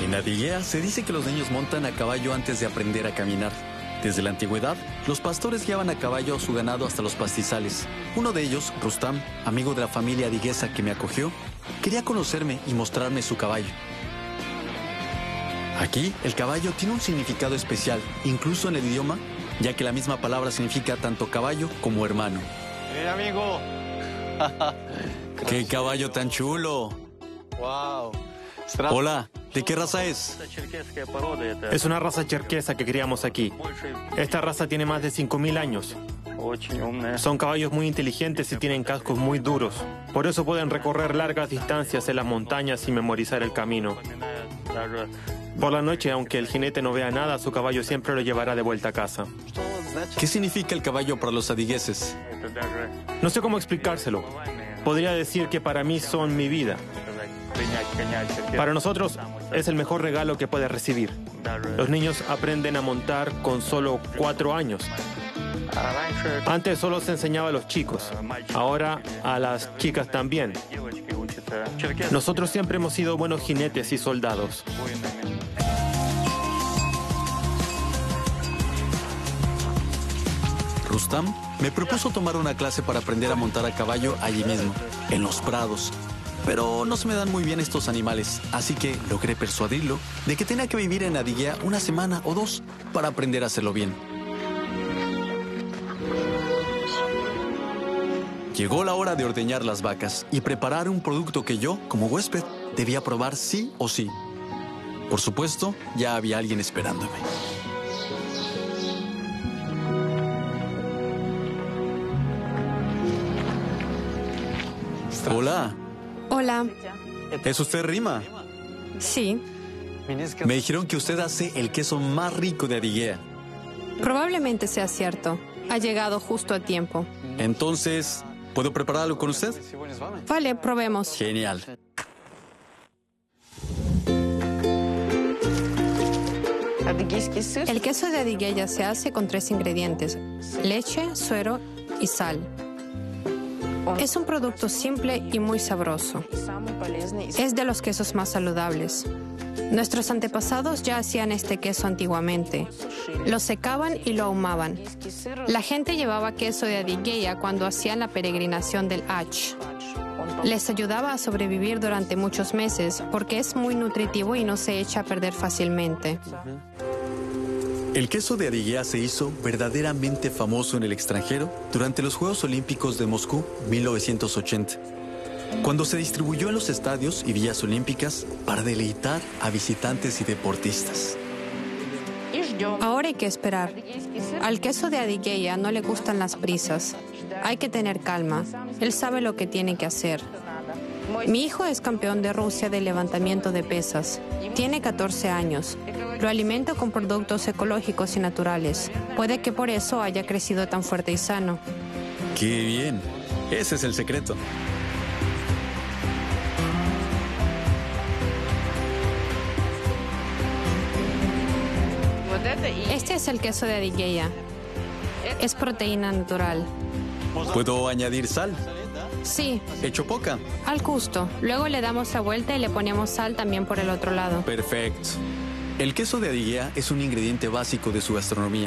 En Adiguea se dice que los niños montan a caballo antes de aprender a caminar. Desde la antigüedad, los pastores guiaban a caballo a su ganado hasta los pastizales. Uno de ellos, Rustam, amigo de la familia adiguesa que me acogió, quería conocerme y mostrarme su caballo. Aquí, el caballo tiene un significado especial, incluso en el idioma, ya que la misma palabra significa tanto caballo como hermano. amigo! ¡Qué caballo tan chulo! ¡Wow! Hola, ¿de qué raza es? Es una raza cherkesa que criamos aquí. Esta raza tiene más de 5.000 años. Son caballos muy inteligentes y tienen cascos muy duros. Por eso pueden recorrer largas distancias en las montañas y memorizar el camino. Por la noche, aunque el jinete no vea nada, su caballo siempre lo llevará de vuelta a casa. ¿Qué significa el caballo para los adigueses? No sé cómo explicárselo. Podría decir que para mí son mi vida. Para nosotros es el mejor regalo que puedes recibir. Los niños aprenden a montar con solo 4 años. Antes solo se enseñaba a los chicos, ahora a las chicas también. Nosotros siempre hemos sido buenos jinetes y soldados. Rustam me propuso tomar una clase para aprender a montar a caballo allí mismo, en los prados. Pero no se me dan muy bien estos animales, así que logré persuadirlo de que tenía que vivir en Adiguea una semana o 2 para aprender a hacerlo bien. Llegó la hora de ordeñar las vacas y preparar un producto que yo, como huésped, debía probar sí o sí. Por supuesto, ya había alguien esperándome. Hola. Hola. ¿Es usted Rima? Sí, Me dijeron que usted hace el queso más rico de Adiguea. probablemente sea cierto. Ha llegado justo a tiempo. Entonces, ¿puedo prepararlo con usted? Vale, probemos. Genial. El queso de Adigueya se hace con 3 ingredientes: leche, suero y sal. Es un producto simple y muy sabroso. Es de los quesos más saludables. Nuestros antepasados ya hacían este queso antiguamente. Lo secaban y lo ahumaban. La gente llevaba queso de Adigueya cuando hacían la peregrinación del Hajj. Les ayudaba a sobrevivir durante muchos meses porque es muy nutritivo y no se echa a perder fácilmente. El queso de Adiguea se hizo verdaderamente famoso en el extranjero durante los Juegos Olímpicos de Moscú 1980, cuando se distribuyó en los estadios y villas olímpicas para deleitar a visitantes y deportistas. Ahora hay que esperar. Al queso de Adigueya no le gustan las prisas. Hay que tener calma. Él sabe lo que tiene que hacer. Mi hijo es campeón de Rusia de levantamiento de pesas. Tiene 14 años. Lo alimento con productos ecológicos y naturales. Puede que por eso haya crecido tan fuerte y sano. ¡Qué bien! Ese es el secreto. Este es el queso de Adigueya. Es proteína natural. ¿Puedo añadir sal? Sí, Hecho poca. al gusto. Luego le damos la vuelta y le ponemos sal también por el otro lado. Perfecto. El queso de Adiguea es un ingrediente básico de su gastronomía.